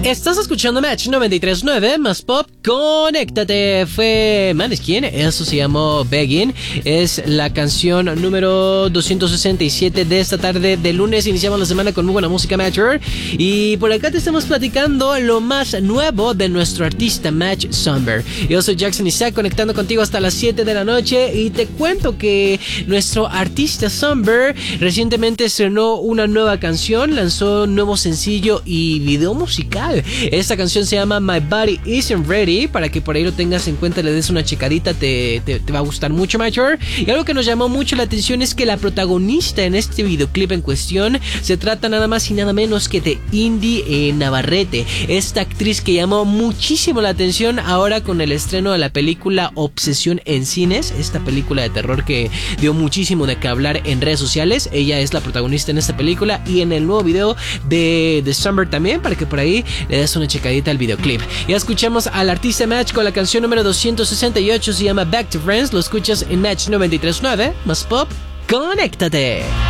Estás escuchando Match 93.9 más pop, conéctate. Fue Maneskin, eso se llamó Begging. Es la canción número 267 de esta tarde de lunes. Iniciamos la semana con muy buena música Matcher. Y por acá te estamos platicando lo más nuevo de nuestro artista Match Somber. Yo soy Jackson Isaac, conectando contigo hasta las 7 de la noche. Y te cuento que nuestro artista Somber recientemente estrenó una nueva canción, lanzó un nuevo sencillo y video musical. Esta canción se llama My Body Isn't Ready, para que por ahí lo tengas en cuenta, le des una checadita, te va a gustar mucho, Mature. Y algo que nos llamó mucho la atención es que la protagonista en este videoclip en cuestión se trata nada más y nada menos que de Indy Navarrete, esta actriz que llamó muchísimo la atención ahora con el estreno de la película Obsesión en cines, esta película de terror que dio muchísimo de qué hablar en redes sociales. Ella es la protagonista en esta película y en el nuevo video de Summer también, para que por ahí le das una checadita al videoclip. Ya escuchamos al artista Match con la canción número 268, se llama Back to Friends. Lo escuchas en Match 93.9 más pop, conéctate.